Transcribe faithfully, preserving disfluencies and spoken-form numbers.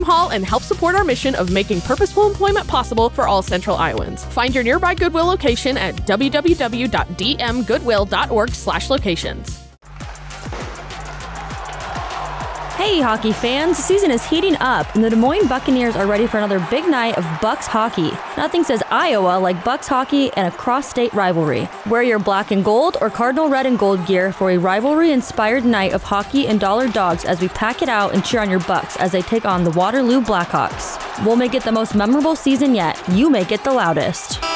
Hall and help support our mission of making purposeful employment possible for all Central Iowans. Find your nearby Goodwill location at w w w dot d m goodwill dot org slash locations. Hey, hockey fans, the season is heating up, and the Des Moines Buccaneers are ready for another big night of Bucs hockey. Nothing says Iowa like Bucs hockey and a cross-state rivalry. Wear your black and gold or cardinal red and gold gear for a rivalry-inspired night of hockey and dollar dogs as we pack it out and cheer on your Bucs as they take on the Waterloo Blackhawks. We'll make it the most memorable season yet. You make it the loudest.